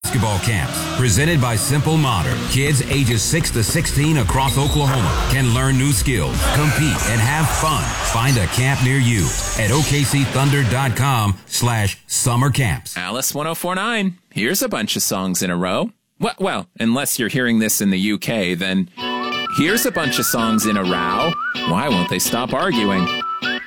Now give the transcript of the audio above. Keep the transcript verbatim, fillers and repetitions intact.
Basketball camps presented by Simple Modern. Kids ages six to sixteen across Oklahoma can learn new skills, compete, and have fun. Find a camp near you at O K C Thunder dot com slash summer camps. Alice one oh four point nine. Here's a bunch of songs in a row. Well, well, unless you're hearing this in the U K, then here's a bunch of songs in a row. Why won't they stop arguing?